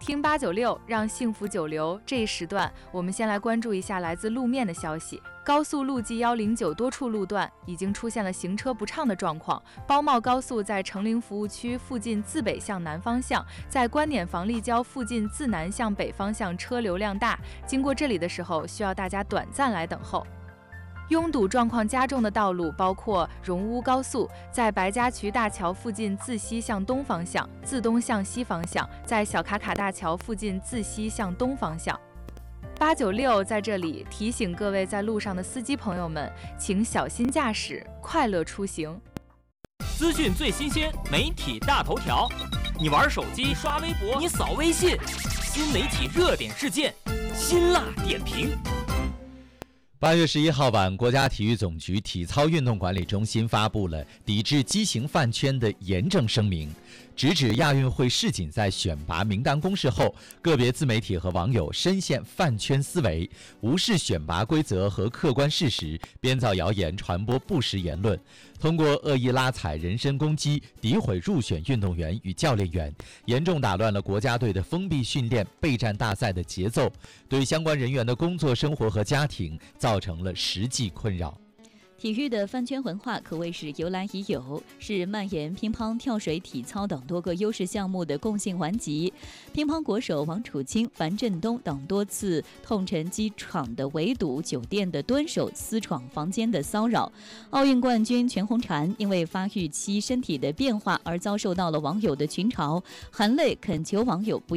听896，让幸福久留。这一时段，我们先来关注一下来自路面的消息。高速路G109多处路段已经出现了行车不畅的状况。包茂高速在成陵服务区附近自北向南方向，在观点房立交附近自南向北方向车流量大，经过这里的时候需要大家短暂来等候。拥堵状况加重的道路包括荣乌高速在白家渠大桥附近自西向东方向，自东向西方向，在小卡卡大桥附近自西向东方向。896在这里提醒各位在路上的司机朋友们，请小心驾驶，快乐出行。 资讯最新鲜，媒体大头条。你玩手机刷微博，你扫微信，新媒体热点事件，辛辣点评。 8月11号晚，国家体育总局体操运动管理中心发布了抵制畸形饭圈的严正声明，直指亚运会世锦赛选拔名单公示后，个别自媒体和网友深陷饭圈思维，无视选拔规则和客观事实，编造谣言，传播不实言论，通过恶意拉踩、人身攻击、诋毁入选运动员与教练员，严重打乱了国家队的封闭训练备战大赛的节奏，对相关人员的工作生活和家庭造成了实际困扰。 体育的饭圈文化可谓是由来已有，是蔓延乒乓、跳水、体操等多个优势项目的共性环节。乒乓国手王楚钦、樊振东等多次痛陈机场的围堵、酒店的蹲守、私闯房间的骚扰。奥运冠军全红婵因为发育期身体的变化而遭受到了网友的群嘲，含泪恳求网友不